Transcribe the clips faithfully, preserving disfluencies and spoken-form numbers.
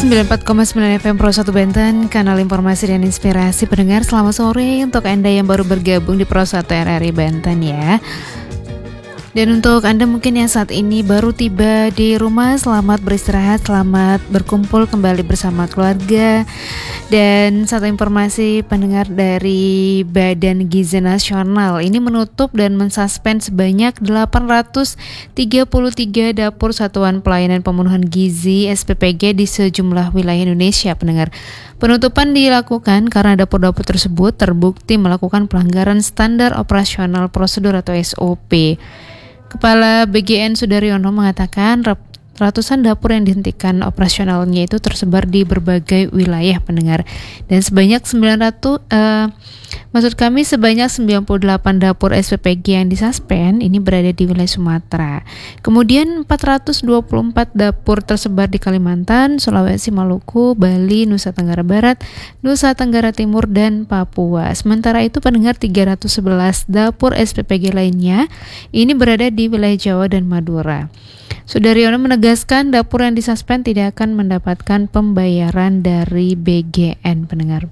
sembilan puluh empat koma sembilan F M Pro satu Banten, kanal informasi dan inspirasi pendengar. Selamat sore untuk Anda yang baru bergabung di Pro satu R R I Banten ya. Dan untuk Anda mungkin yang saat ini baru tiba di rumah, selamat beristirahat, selamat berkumpul kembali bersama keluarga. Dan satu informasi pendengar dari Badan Gizi Nasional, ini menutup dan mensuspend sebanyak delapan ratus tiga puluh tiga dapur satuan pelayanan pemenuhan gizi S P P G di sejumlah wilayah Indonesia, pendengar. Penutupan dilakukan karena dapur-dapur tersebut terbukti melakukan pelanggaran standar operasional prosedur atau S O P. Kepala B G N Sudaryono mengatakan ratusan dapur yang dihentikan operasionalnya itu tersebar di berbagai wilayah, pendengar. Dan sebanyak sembilan ratus uh, maksud kami sebanyak sembilan puluh delapan dapur S P P G yang disuspend ini berada di wilayah Sumatera. Kemudian empat ratus dua puluh empat dapur tersebar di Kalimantan, Sulawesi, Maluku, Bali, Nusa Tenggara Barat, Nusa Tenggara Timur, dan Papua. Sementara itu pendengar tiga ratus sebelas dapur S P P G lainnya ini berada di wilayah Jawa dan Madura. Sudaryono menegaskan dapur yang disuspend tidak akan mendapatkan pembayaran dari B G N, pendengar.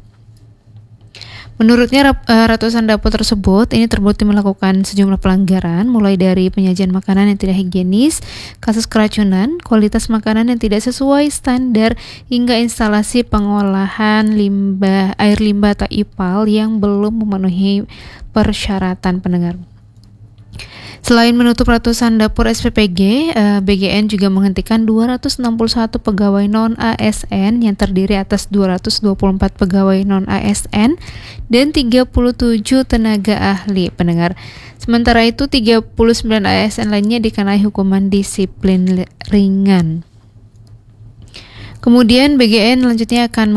Menurutnya ratusan dapur tersebut ini terbukti melakukan sejumlah pelanggaran, mulai dari penyajian makanan yang tidak higienis, kasus keracunan, kualitas makanan yang tidak sesuai standar, hingga instalasi pengolahan limbah air limbah atau I P A L yang belum memenuhi persyaratan, pendengar. Selain menutup ratusan dapur S P P G, B G N juga menghentikan dua ratus enam puluh satu pegawai non-A S N yang terdiri atas dua ratus dua puluh empat pegawai non-A S N dan tiga puluh tujuh tenaga ahli, pendengar. Sementara itu tiga puluh sembilan A S N lainnya dikenai hukuman disiplin ringan. Kemudian B G N selanjutnya akan